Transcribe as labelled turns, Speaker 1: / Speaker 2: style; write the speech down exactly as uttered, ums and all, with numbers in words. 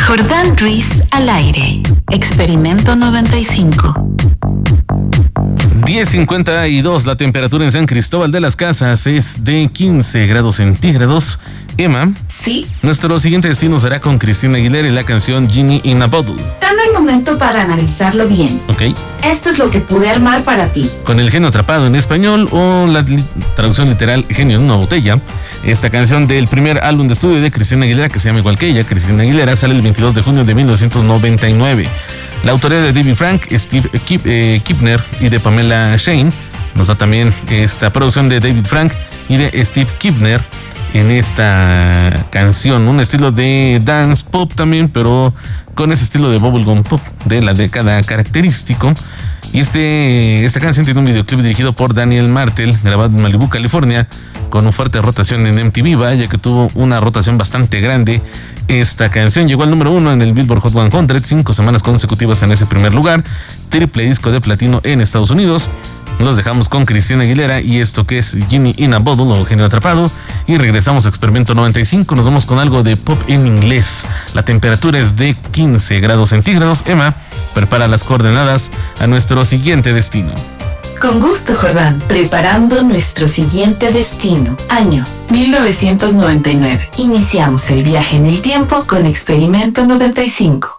Speaker 1: Jordán Ruiz al aire. Experimento noventa y cinco.
Speaker 2: diez cincuenta y dos, la temperatura en San Cristóbal de las Casas es de quince grados centígrados. Emma.
Speaker 3: Sí.
Speaker 2: Nuestro siguiente destino será con Cristina Aguilera y la canción Genie in a Bottle.
Speaker 3: Dame un momento para analizarlo bien.
Speaker 2: Ok.
Speaker 3: Esto es lo que pude armar para ti.
Speaker 2: Con el genio atrapado en español o la li- traducción literal genio en una botella. Esta canción del primer álbum de estudio de Cristina Aguilera, que se llama igual que ella, Cristina Aguilera, sale el veintidós de junio de mil novecientos noventa y nueve. La autoría de David Frank, Steve Kip, eh, Kipner y de Pamela Shane. Nos da también esta producción de David Frank y de Steve Kipner en esta canción, un estilo de dance pop también, pero con ese estilo de bubblegum pop de la década característico. Y este, esta canción tiene un videoclip dirigido por Daniel Martel, grabado en Malibu, California, con una fuerte rotación en M T V, vaya que tuvo una rotación bastante grande. Esta canción llegó al número uno en el Billboard Hot cien, cinco semanas consecutivas en ese primer lugar, triple disco de platino en Estados Unidos. Los dejamos con Cristina Aguilera y esto que es Genie in a Bottle o Genio Atrapado, y regresamos a Experimento noventa y cinco. Nos vamos con algo de pop en inglés. La temperatura es de quince grados centígrados. Emma, prepara las coordenadas a nuestro siguiente destino.
Speaker 3: Con gusto, Jordán. Preparando nuestro siguiente destino. Año mil novecientos noventa y nueve. Iniciamos el viaje en el tiempo con Experimento noventa y cinco.